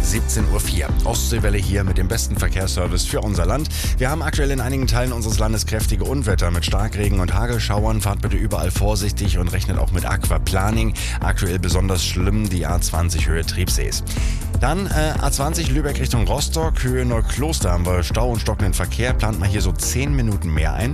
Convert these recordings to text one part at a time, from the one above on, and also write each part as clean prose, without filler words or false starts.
17:04 Uhr. Ostseewelle hier mit dem besten Verkehrsservice für unser Land. Wir haben aktuell in einigen Teilen unseres Landes kräftige Unwetter mit Starkregen und Hagelschauern. Fahrt bitte überall vorsichtig und rechnet auch mit Aquaplaning. Aktuell besonders schlimm die A20 Höhe Triebsees. Dann A20 Lübeck Richtung Rostock, Höhe Neukloster haben wir Stau und stockenden Verkehr. Plant mal hier so 10 Minuten mehr ein.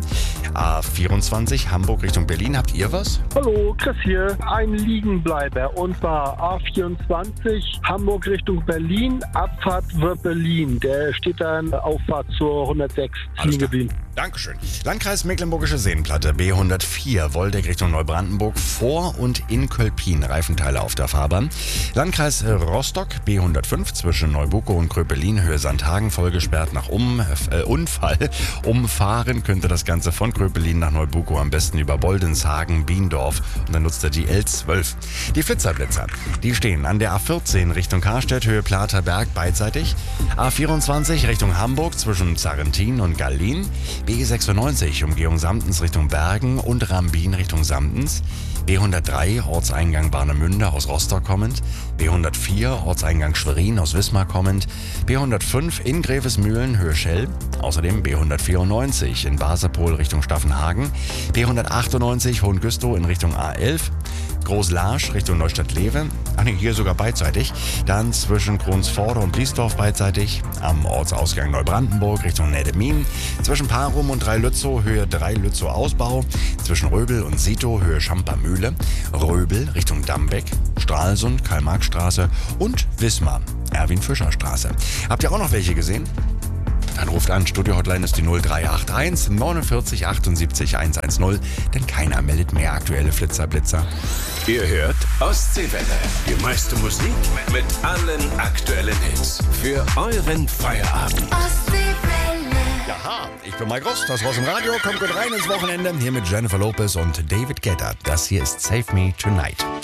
A24 Hamburg Richtung Berlin, habt ihr was? Hallo, Chris hier. Ein Liegenbleiber und zwar A24 Hamburg Richtung Berlin, Abfahrt Berlin. Der steht dann Auffahrt zur 106 liegen geblieben. Dankeschön. Landkreis Mecklenburgische Seenplatte, B104, Woldeck Richtung Neubrandenburg, vor und in Kölpin, Reifenteile auf der Fahrbahn. Landkreis Rostock, B105, zwischen Neubukow und Kröpelin, Höhe Sandhagen, vollgesperrt nach Unfall. Umfahren könnte das Ganze von Kröpelin nach Neubukow am besten über Boldenshagen, Biendorf und dann nutzt er die L12. Die Flitzerblitzer, die stehen an der A14 Richtung Karstedt, Höhe Platerberg, beidseitig. A24 Richtung Hamburg, zwischen Zarrentin und Gallin. B96 Umgehung Samtens Richtung Bergen und Rambin Richtung Samtens. B103 Ortseingang Warnemünde aus Rostock kommend. B104 Ortseingang Schwerin aus Wismar kommend. B105 in Grevesmühlen Höhe Schell. Außerdem B194 in Basepol Richtung Staffenhagen. B198 Hohengüstow in Richtung A11. Groß-Larsch Richtung Neustadt-Lewe, hier sogar beidseitig. Dann zwischen Kronsforde und Bliesdorf beidseitig. Am Ortsausgang Neubrandenburg Richtung Neddemin. Zwischen Parum und Dreilützow Höhe Dreilützow Ausbau. Zwischen Röbel und Sito Höhe Schampermühle. Röbel Richtung Dambeck. Stralsund, Karl-Marx-Straße und Wismar, Erwin-Fischer-Straße. Habt ihr auch noch welche gesehen? Dann ruft an, Studio-Hotline ist die 0381 49 78 110, denn keiner meldet mehr aktuelle Flitzerblitzer. Ihr hört Ostseewelle, die meiste Musik mit allen aktuellen Hits für euren Feierabend. Ostseewelle. Jaha, ich bin Mike Ross, das war's im Radio, kommt gut rein ins Wochenende, hier mit Jennifer Lopez und David Guetta. Das hier ist Save Me Tonight.